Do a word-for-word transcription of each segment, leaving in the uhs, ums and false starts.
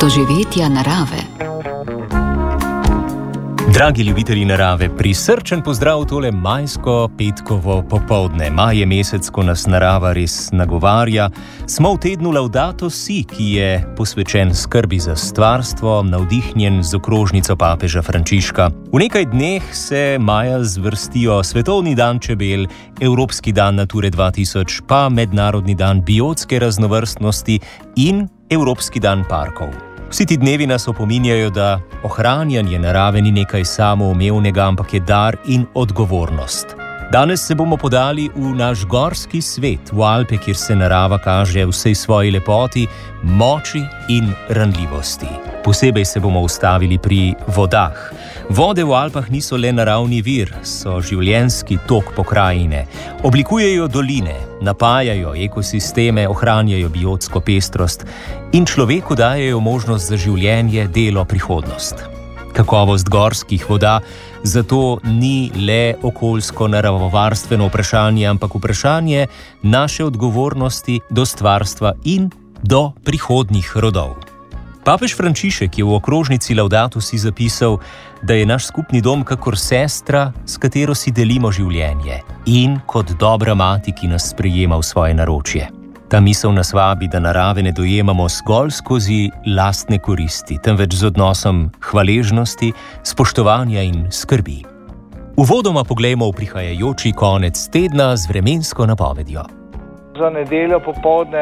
doživetja narave. Dragi ljubitelji narave, prisrčen pozdrav tole majsko petkovo popoldne. Maj je mesec, ko nas narava res nagovarja. Smo v tednu Laudato Si, ki je posvečen skrbi za stvarstvo, navdihnjen z okrožnico papeža Frančiška. V nekaj dneh se maja zvrstijo Svetovni dan čebel, Evropski dan Nature dva tisoč, pa Mednarodni dan biotske raznovrstnosti in Evropski dan parkov. Vsi ti dnevi nas opominjajo, da ohranjanje narave ni nekaj samoumevnega, ampak je dar in odgovornost. Danes se bomo podali v naš gorski svet, v Alpe, kjer se narava kaže v vsej svoji lepoti, moči in ranljivosti. Posebej se bomo ustavili pri vodah. Vode v Alpah niso le naravni vir, so življenjski tok pokrajine. Oblikujejo doline, napajajo ekosisteme, ohranjajo biotsko pestrost in človeku dajejo možnost za življenje, delo, prihodnost. Kakovost gorskih voda zato ni le okoljsko naravovarstveno vprašanje, ampak vprašanje naše odgovornosti do stvarstva in do prihodnjih rodov. Papež Frančišek je v okrožnici Laudato Si zapisal, da je naš skupni dom kakor sestra, s katero si delimo življenje, in kot dobra mati, ki nas sprejema v svoje naročje. Ta misel nas vabi, da narave ne dojemamo zgolj skozi lastne koristi, temveč z odnosom hvaležnosti, spoštovanja in skrbi. Uvodoma poglejmo v prihajajoči konec tedna z vremensko napovedjo. Za nedeljo popoldne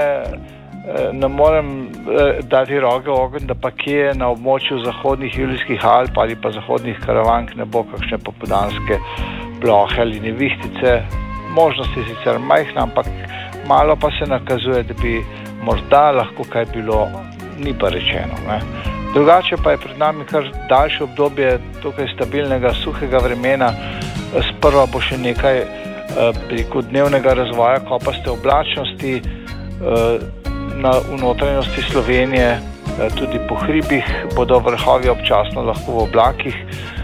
ne morem dati roke v ogenj, da pa kje na območju zahodnih Julijskih Alp ali pa zahodnih Karavank ne bo kakšne popoldanske plohe ali nevihtice. Možnost je sicer majhna, ampak malo pa se nakazuje, da bi morda lahko kaj bilo, ni pa rečeno. Ne. Drugače pa je pred nami kar daljše obdobje tukaj stabilnega, suhega vremena. Sprva bo še nekaj preko dnevnega razvoja kopaste oblačnosti na v notranjosti Slovenije, tudi po hribih bodo vrhovi občasno lahko v oblakih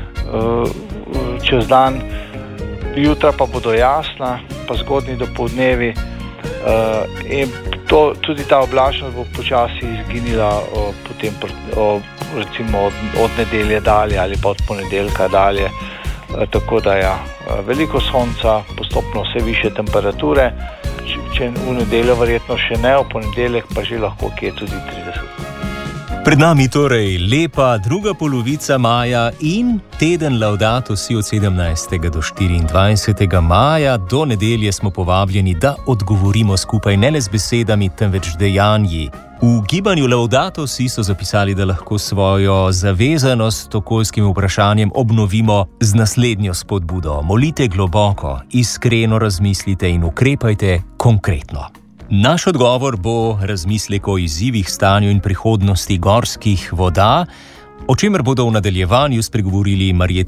čez dan, jutra pa bodo jasna, pa zgodnji dopoldnevi. Uh, in to, tudi ta oblačnost bo počasi izginila uh, potem, uh, recimo od, od nedelje dalje ali pa od ponedeljka dalje. Uh, tako da ja, uh, veliko sonca, postopno vse više temperature, če, če v nedeljo verjetno še ne, v ponedeljek pa že lahko kje tudi trideset. Pred nami torej lepa druga polovica maja in teden Laudato Si od sedemnajstega do štiriindvajsetega maja. Do nedelje smo povabljeni, da odgovorimo skupaj ne le z besedami, temveč dejanji. V gibanju Laudato Si so zapisali, da lahko svojo zavezanost okoljskim vprašanjem obnovimo z naslednjo spodbudo. Molite globoko, iskreno razmislite in ukrepajte konkretno. Naš odgovor bo razmislek o izzivih, stanju in prihodnosti gorskih voda, o čemer bodo v nadaljevanju spregovorili Marjeta